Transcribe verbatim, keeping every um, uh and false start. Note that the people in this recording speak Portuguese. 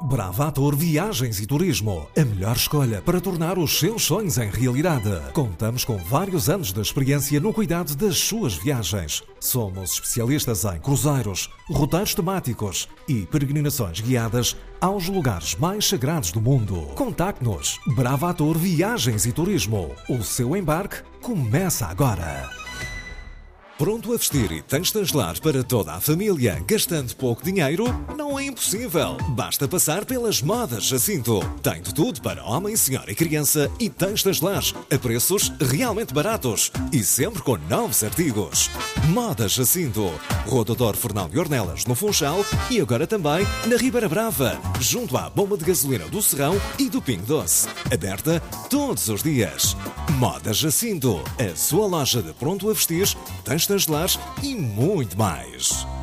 Bravator Viagens e Turismo, a melhor escolha para tornar os seus sonhos em realidade. Contamos com vários anos de experiência no cuidado das suas viagens. Somos especialistas em cruzeiros, roteiros temáticos e peregrinações guiadas aos lugares mais sagrados do mundo. Contacte-nos. Bravator Viagens e Turismo. O seu embarque começa agora. Pronto a vestir e têxteis de lar para toda a família, gastando pouco dinheiro? Não é impossível. Basta passar pelas Modas Jacinto. Tem de tudo para homem, senhora e criança e têxteis de lar a preços realmente baratos e sempre com novos artigos. Modas Jacinto. Rua Doutor Fernão de Ornelas, no Funchal e agora também na Ribeira Brava, junto à bomba de gasolina do Serrão e do Pingo Doce. Aberta todos os dias. Modas Jacinto. A sua loja de pronto a vestir, têxteis de lar e muito mais.